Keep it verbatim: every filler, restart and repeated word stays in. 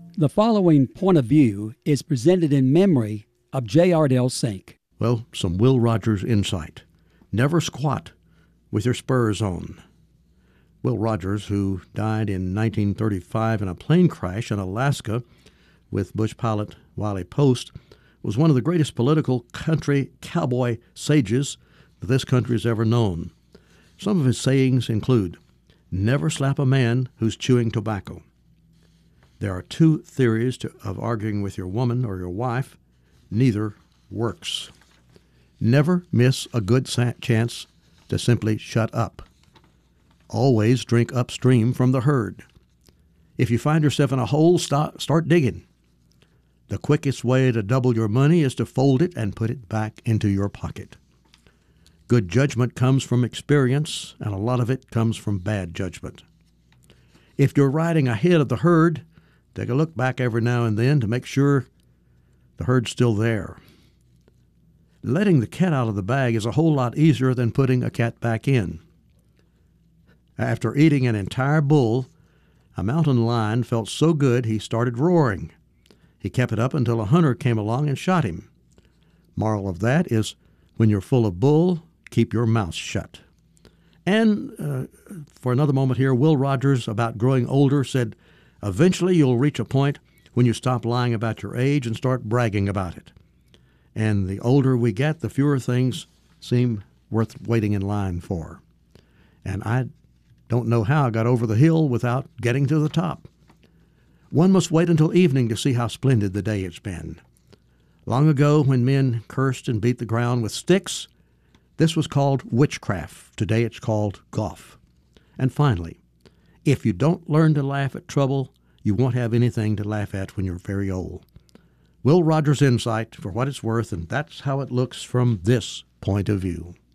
The following point of view is presented in memory of J. Ardell Sink. Well, some Will Rogers insight. Never squat with your spurs on. Will Rogers, who died in nineteen thirty-five in a plane crash in Alaska with bush pilot Wiley Post, was one of the greatest political country cowboy sages that this country has ever known. Some of his sayings include, never slap a man who's chewing tobacco. There are two theories to, of arguing with your woman or your wife. Neither works. Never miss a good sa- chance to simply shut up. Always drink upstream from the herd. If you find yourself in a hole, stop, start digging. The quickest way to double your money is to fold it and put it back into your pocket. Good judgment comes from experience, and a lot of it comes from bad judgment. If you're riding ahead of the herd, take a look back every now and then to make sure the herd's still there. Letting the cat out of the bag is a whole lot easier than putting a cat back in. After eating an entire bull, a mountain lion felt so good he started roaring. He kept it up until a hunter came along and shot him. Moral of that is, when you're full of bull, keep your mouth shut. And uh, for another moment here, Will Rogers, about growing older, said, eventually you'll reach a point when you stop lying about your age and start bragging about it. And the older we get, the fewer things seem worth waiting in line for. And I don't know how I got over the hill without getting to the top. One must wait until evening to see how splendid the day has been. Long ago, when men cursed and beat the ground with sticks, this was called witchcraft. Today it's called golf. And finally, if you don't learn to laugh at trouble, you won't have anything to laugh at when you're very old. Will Rogers' insight for what it's worth, and that's how it looks from this point of view.